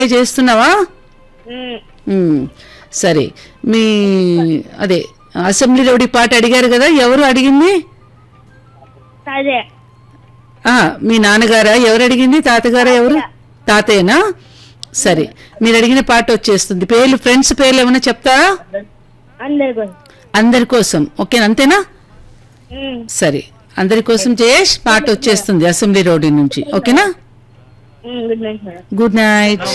చేస్తున్నావా? సరే, మీ అదే అసెంబ్లీ రౌడీ పాట అడిగారు కదా, ఎవరు అడిగింది? అదే మీ నాన్నగారా? ఎవరు అడిగింది? తాతగారా? ఎవరు? తాతయ్యనా? సరే, మీరు అడిగిన పాట వచ్చేస్తుంది. పేర్లు, ఫ్రెండ్స్ పేర్లు ఏమైనా చెప్తారా? అందరి కోసం. ఓకేనా, అంతేనా? సరే, అందరి కోసం జయేష్ పాట వచ్చేస్తుంది అసెంబ్లీ రోడ్ నుంచి. ఓకేనా? Good night. Good night.